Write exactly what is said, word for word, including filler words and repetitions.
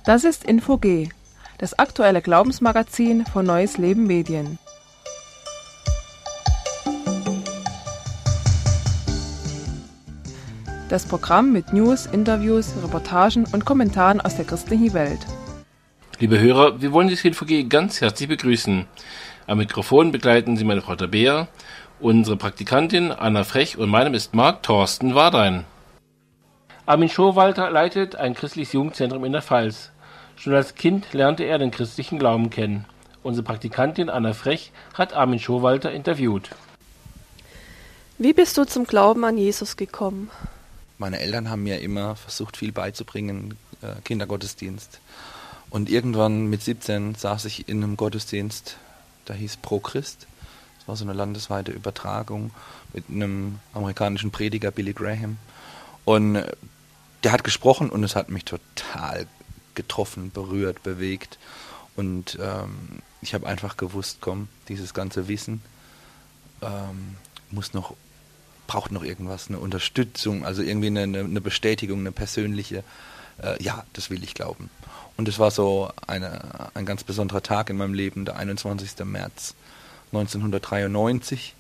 Das ist Info G, das aktuelle Glaubensmagazin von Neues Leben Medien. Das Programm mit News, Interviews, Reportagen und Kommentaren aus der christlichen Welt. Liebe Hörer, wir wollen Sie Info G ganz herzlich begrüßen. Am Mikrofon begleiten Sie meine Frau Tabea, unsere Praktikantin Anna Frech und meinem ist Marc Thorsten Wardein. Armin Schowalter leitet ein christliches Jugendzentrum in der Pfalz. Schon als Kind lernte er den christlichen Glauben kennen. Unsere Praktikantin Anna Frech hat Armin Schowalter interviewt. Wie bist du zum Glauben an Jesus gekommen? Meine Eltern haben mir immer versucht, viel beizubringen, äh, Kindergottesdienst. Und irgendwann mit siebzehn saß ich in einem Gottesdienst, der hieß Pro Christ. Das war so eine landesweite Übertragung mit einem amerikanischen Prediger, Billy Graham. Und äh, der hat gesprochen und es hat mich total getroffen, berührt, bewegt. Und ähm, ich habe einfach gewusst, komm, dieses ganze Wissen ähm, muss noch, braucht noch irgendwas, eine Unterstützung, also irgendwie eine, eine Bestätigung, eine persönliche, äh, ja, das will ich glauben. Und es war so eine, ein ganz besonderer Tag in meinem Leben, der einundzwanzigster März neunzehnhundertdreiundneunzig.